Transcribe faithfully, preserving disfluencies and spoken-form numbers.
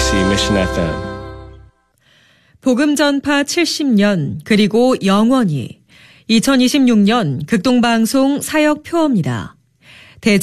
케이비씨 Mission 에프엠. 복음 전파 칠십 년 그리고 영원히 이천이십육 년 극동방송 사역 표어입니다.